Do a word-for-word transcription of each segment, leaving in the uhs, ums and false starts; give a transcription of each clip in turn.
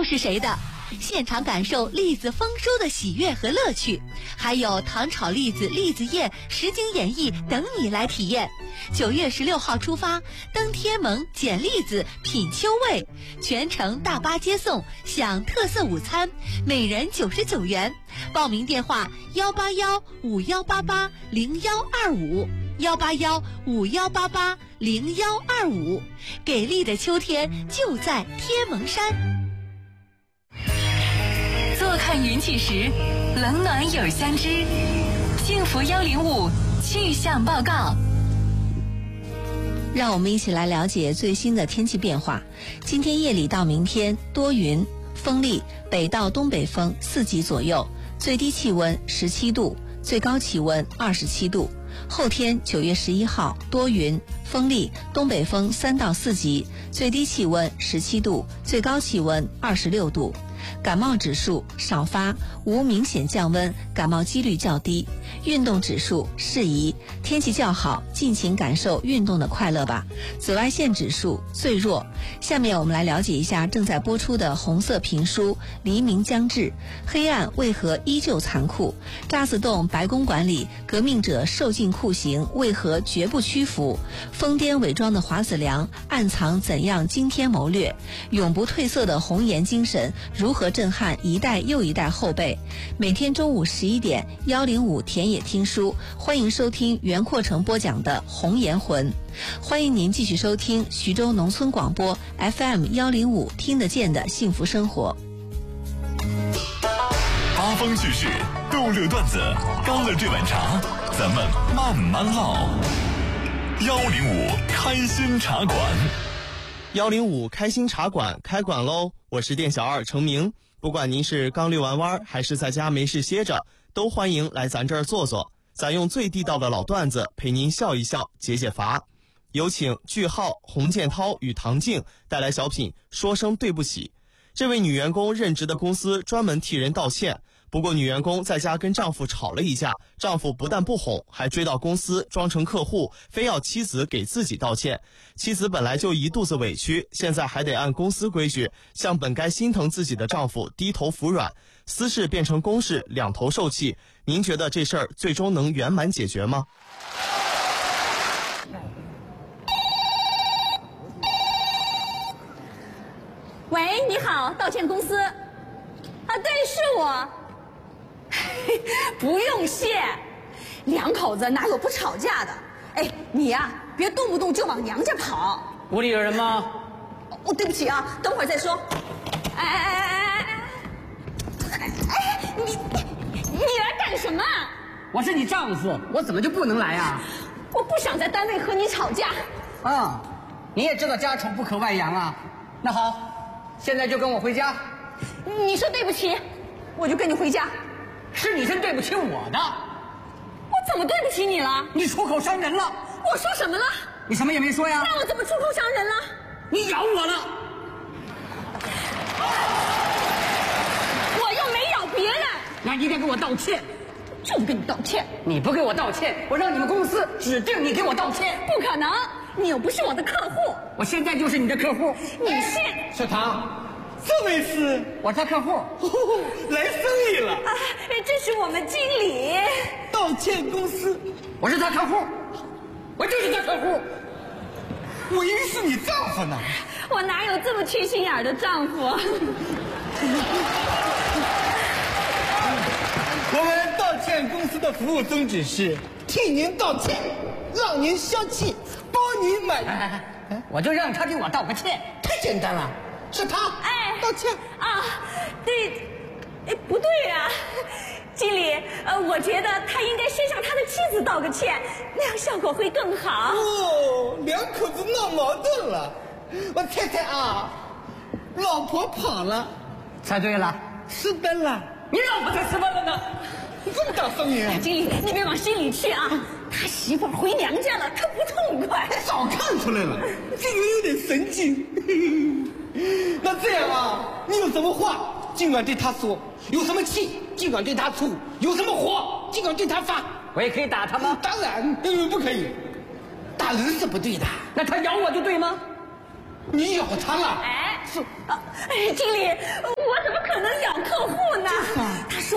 就是谁的。现场感受栗子丰收的喜悦和乐趣，还有糖炒栗子、栗子宴、实景演绎等你来体验。九月十六号出发，登天盟捡栗子品秋味，全程大巴接送，享特色午餐，每人九十九元。报名电话：幺八幺五幺八八零幺二五，幺八幺五幺八八零幺二五。给力的秋天就在天盟山。 坐看云起时，冷暖有相知。幸福幺零五气象报告。 让我们一起来了解最新的天气变化。今天夜里到明天多云，风力北到东北风四级左右，最低气温十七度，最高气温二十七度。后天九月十一号多云，风力东北风三到四级，最低气温十七度，最高气温二十六度。感冒指数少发，无明显降温，感冒几率较低。运动指数适宜，天气较好，尽情感受运动的快乐吧。紫外线指数最弱。下面我们来了解一下正在播出的红色评书《黎明将至》，黑暗为何依旧残酷？渣滓洞白宫馆里，革命者受尽酷刑，为何绝不屈服？疯癫伪装的华子良，暗藏怎样惊天谋略？永不褪色的红颜精神，如何震撼一代又一代后辈？每天中午十一点，幺零五田野听书，欢迎收听袁阔成播讲的《红颜魂》。欢迎您继续收听徐州农村广播 F M 幺零五听得见的幸福生活。 八方趣事，逗乐段子，干了这碗茶，咱们慢慢唠。幺零五开心茶馆， 幺零五开心茶馆开馆喽！我是店小二程明，不管您是刚遛完弯还是在家没事歇着，都欢迎来咱这儿坐坐，咱用最地道的老段子陪您笑一笑，解解乏。有请句号、洪建涛与唐静带来小品说声对不起。这位女员工任职的公司专门替人道歉，不过女员工在家跟丈夫吵了一架，丈夫不但不哄，还追到公司装成客户，非要妻子给自己道歉。妻子本来就一肚子委屈，现在还得按公司规矩向本该心疼自己的丈夫低头服软，私事变成公事，两头受气。您觉得这事儿最终能圆满解决吗？ 喂，你好，道歉公司。啊，对，是我。不用谢，两口子哪有不吵架的？哎，你呀、啊，别动不动就往娘家跑。 屋里有人吗？ 哦，对不起啊，等会儿再说。哎哎哎哎哎！哎，你你来干什么？ 我是你丈夫，我怎么就不能来啊？ 我不想在单位和你吵架。 啊，你也知道家丑不可外扬啊。那好。现在就跟我回家。 你说对不起，我就跟你回家。 是你先对不起我的。 我怎么对不起你了？ 你出口伤人了。 我说什么了？ 你什么也没说呀。 那我怎么出口伤人了？ 你咬我了。 我又没咬别人。 那你得给我道歉。 就不跟你道歉。 你不给我道歉，我让你们公司指定你给我道歉。 不可能，你又不是我的客户。 我现在就是你的客户。 你是小唐，这位是我的客户、 哦、来生意了啊！这是我们经理。 道歉公司， 我是他客户，我就是他客户。 我以为是你丈夫呢。 我哪有这么缺心眼的丈夫？ 我们道歉公司的服务宗旨是替您道歉，让您消气，帮您买。 哎哎，我就让他给我道个歉， 太简单了。是他， 哎， 道歉啊，对，哎，不对呀、啊，经理，呃，我觉得他应该先向他的妻子道个歉，那样效果会更好。 哦，两口子闹矛盾了，我猜猜啊，老婆跑了。 猜对了， 私奔了。 你老婆才私奔了呢。 这么大声音、 哎，经理，你别往心里去啊。他媳妇回娘家了，他不痛快。 早看出来了，这个人有点神经。那这样啊，你有什么话尽管对他说，有什么气尽管对他出，有什么火尽管对他发。 我也可以打他吗？ 当然，嗯，不可以，打人是不对的。 那他咬我就对吗？ 你咬他了？ 哎，是啊，哎，经理，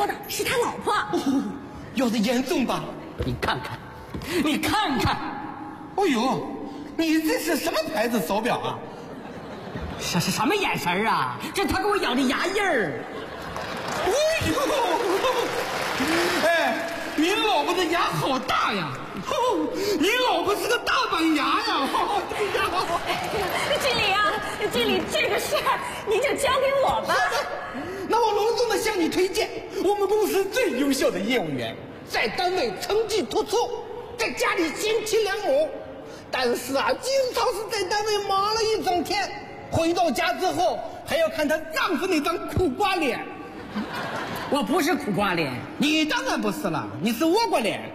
的是他老婆。 哦，要的严重吧？ 你看看，你看看， 哎呦，你这是什么牌子手表啊？ 这是什么眼神啊？这他给我咬的牙印儿。 哎呦，哎，你老婆的牙好大呀！哦，你老婆是个大板牙呀！哦，对呀。 经理啊，经理，这个事儿您就交给我吧。 那我隆重的向你推荐我们公司最优秀的业务员，在单位成绩突出，在家里贤妻良母，但是啊，经常是在单位忙了一整天，回到家之后还要看她丈夫那张苦瓜脸。 我不是苦瓜脸， 你当然不是了，你是倭瓜脸。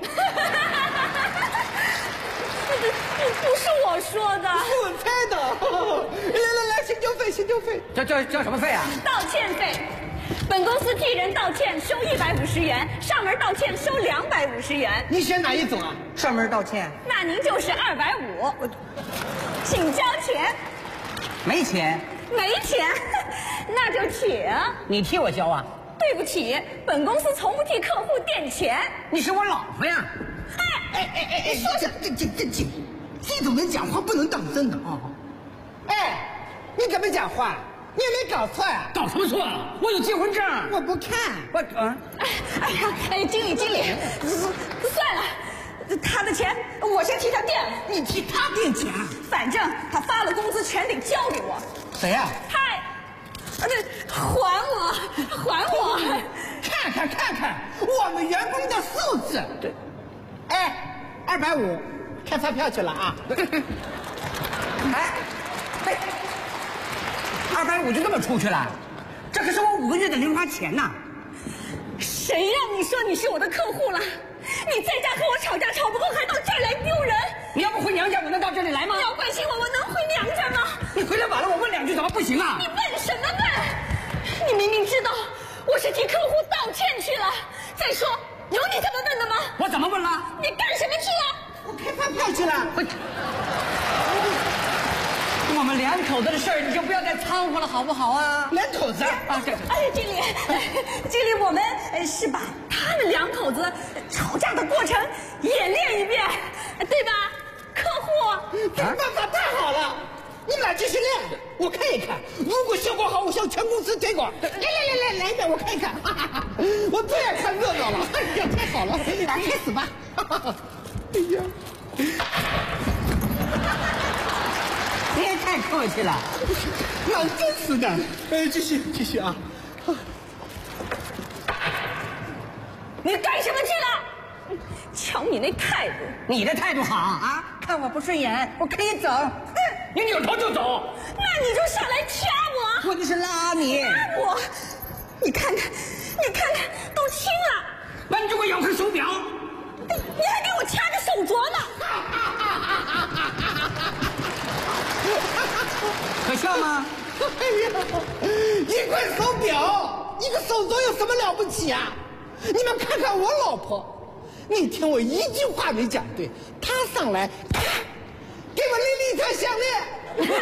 不是我说的， 是我猜的。来来来，先交费，先交费。 这这交什么费啊？ 道歉费。本公司替人道歉收一百五十元，上门道歉收两百五十元。 你选哪一种啊？ 上门道歉。 那您就是二百五，请交钱。 没钱？ 没钱，那就请。 你替我交啊？ 对不起，本公司从不替客户垫钱。 你是我老婆呀。 哎哎哎哎哎，说这这这这这，这种人讲话不能当真的啊！哎，你怎么讲话？你也没搞错呀？ 搞什么错啊？我有结婚证。 我不看。 我啊， 哎哎呀，哎，经理经理，算了，他的钱我先替他垫了。 你替他垫钱？ 反正他发了工资全得交给我。 谁呀？ 他，啊对，还我，还我！ 看看看看我们员工的素质。对。哎，二百五，开发票去了啊！ 哎，哎，二百五就这么出去了？这可是我五个月的零花钱呐！ 谁让你说你是我的客户了？你在家和我吵架吵不够，还到这儿来丢人！ 你要不回娘家，我能到这里来吗？ 你要关心我，我能回娘家吗？ 你回来晚了，我问两句怎么不行啊？ 你问什么问？你明明知道我是替客户道歉去了。再说，有你这么问的吗？ 我怎么问了？ 你干什么去了？ 我开发票去了。 我我们两口子的事儿，你就不要再掺和了，好不好啊？ 两口子啊，对。 哎，经理，经理，我们是把他们两口子吵架的过程演练一遍，对吧？客户， 这办法太好了，你们俩继续练，我看一看。如果效果好，我向全公司推广。来来来来来一遍，我看一看。哈哈哈，我最爱看热闹了。哎呀，太好了，来开始吧。哈哈，哎呀， 你也太客气了， 蛮真实的。哎，继续继续啊。 你干什么去了？瞧你那态度！ 你的态度好啊，看我不顺眼，我可以走。哼，你扭头就走， 那你就上来掐我！ 我这是拉你。 拉我！你看看，你看看，都青了。 那你就给我咬开手表。 哎，你还给我掐着手镯呢！ 可笑吗？ 哎呀，一块手表，一个手镯有什么了不起啊？你们看看我老婆，那天我一句话没讲对，她上来，啪，给我拎了一条项链，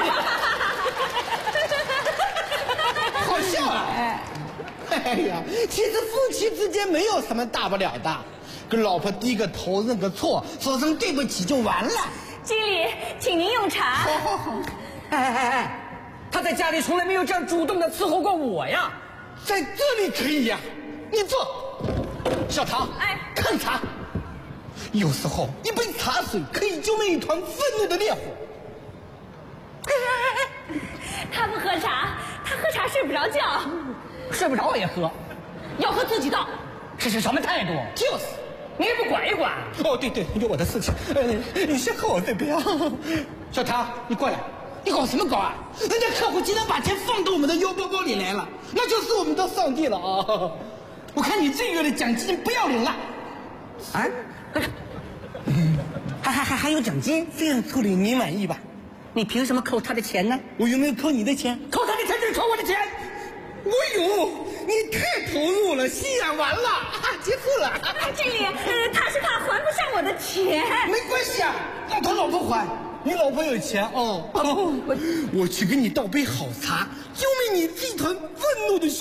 好笑啊！哎呀，其实夫妻之间没有什么大不了的，跟老婆低个头认个错，说声对不起就完了。 经理，请您用茶。 好好好， 哎哎哎，他在家里从来没有这样主动的伺候过我呀。 在这里可以呀，你坐。小唐， 哎， 看茶。有时候一杯茶水可以救灭一团愤怒的烈火。 他不喝茶，他喝茶睡不着觉， 睡不着也喝， 要喝自己倒。 这是什么态度？ 就是， 你也不管一管。 哦，对对，有我的事情。呃，你先喝我这杯啊。小唐，你过来，你搞什么搞啊？人家客户竟然把钱放到我们的腰包包里来了，那就是我们的上帝了啊！我看你这个月的奖金不要领了。 啊？还还还还有奖金？ 这样处理你满意吧？ 你凭什么扣他的钱呢？ 我有没有扣你的钱？ 扣他的钱就是扣我的钱。 我有，你太投入了，戏演完了，啊，结束了。 经理，呃，他是怕还不上我的钱。 没关系啊，让他老婆还。你老婆有钱哦。哦，我去给你倒杯好茶，救灭你这团愤怒的